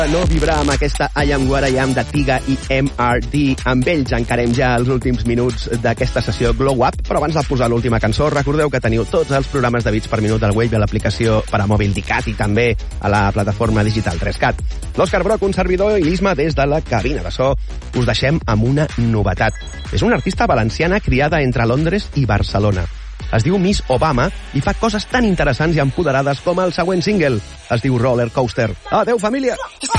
No vibrar amb aquesta I Am What I Am de Tiga i MRD. Amb ells encarem ja els últims minuts d'aquesta sessió Glow Up, però abans de posar l'última cançó, recordeu que teniu tots els programes de bits per minut del Wave a l'aplicació per a mòbil d'ICAT i també a la plataforma digital 3CAT. L'Òscar Broc, un servidor, i l'Isma des de la cabina de so, us deixem amb una novetat. És una artista valenciana criada entre Londres i Barcelona. Es diu Miss Obama i fa coses tan interessants i empoderades com el següent single. Es diu Roller Coaster. Adeu, família!